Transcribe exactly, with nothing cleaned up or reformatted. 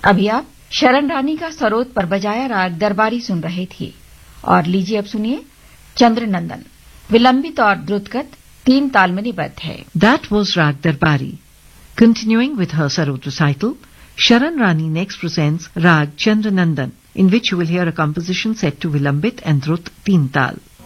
अभी आप शरण रानी का सरोद पर बजाया राग दरबारी सुन रहे थे और लीजिए अब सुनिए चंद्रनंदन विलंबित और द्रुतगत तीन ताल में निबद्ध है. That was Rag Darbari. Continuing with her sarod recital, Sharan Rani next presents Rag Chandranandan, in which you will hear a composition set to Vilambit and Drut teen tal.